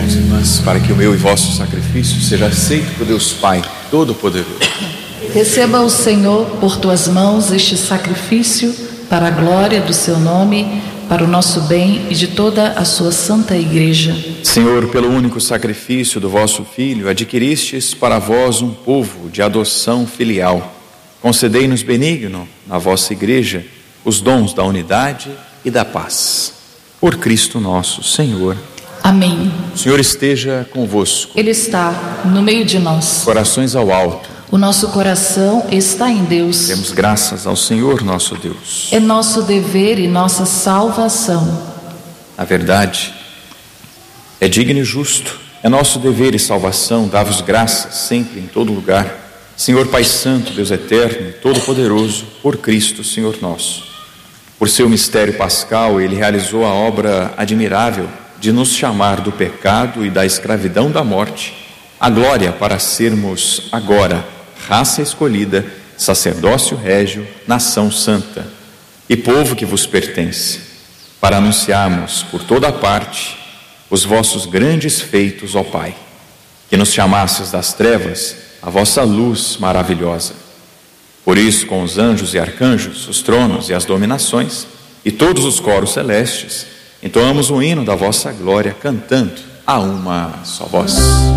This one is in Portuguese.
irmãos e irmãs, para que o meu e vosso sacrifício seja aceito por Deus Pai Todo-Poderoso. Receba o Senhor por tuas mãos este sacrifício para a glória do seu nome, para o nosso bem e de toda a sua santa igreja. Senhor, pelo único sacrifício do vosso Filho, adquiristes para vós um povo de adoção filial. Concedei-nos benigno, na vossa igreja, os dons da unidade e da paz. Por Cristo nosso Senhor. Amém. O Senhor esteja convosco. Ele está no meio de nós. Corações ao alto. O nosso coração está em Deus. Demos graças ao Senhor nosso Deus. É nosso dever e nossa salvação. Na verdade, é digno e justo. É nosso dever e salvação dar-vos graças sempre em todo lugar. Senhor Pai Santo, Deus Eterno e Todo-Poderoso, por Cristo, Senhor nosso. Por seu mistério pascal, Ele realizou a obra admirável de nos chamar do pecado e da escravidão da morte, a glória para sermos agora raça escolhida, sacerdócio régio, nação santa e povo que vos pertence, para anunciarmos por toda a parte os vossos grandes feitos, ó Pai, que nos chamastes das trevas a vossa luz maravilhosa. Por isso, com os anjos e arcanjos, os tronos e as dominações e todos os coros celestes, entoamos o hino da vossa glória, cantando a uma só voz.